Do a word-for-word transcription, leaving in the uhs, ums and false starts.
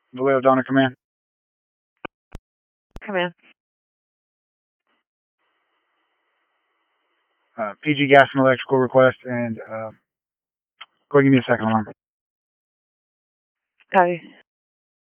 Vallejo Donner Command. Command. Uh, P G gas and electrical request, and uh, go give me a second alarm. Copy.